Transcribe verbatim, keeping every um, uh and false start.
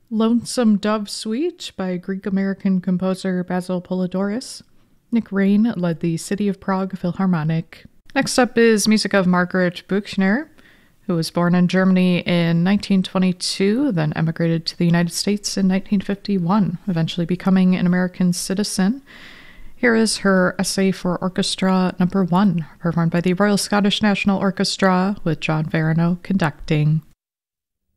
Lonesome Dove Suite by Greek-American composer Basil Polidorus. Nick Rain led the City of Prague Philharmonic. Next up is music of Margaret Büchner, who was born in Germany in nineteen twenty-two, then emigrated to the United States in nineteen fifty-one, eventually becoming an American citizen. Here is her Essay for Orchestra Number One, performed by the Royal Scottish National Orchestra, with John Farinow conducting.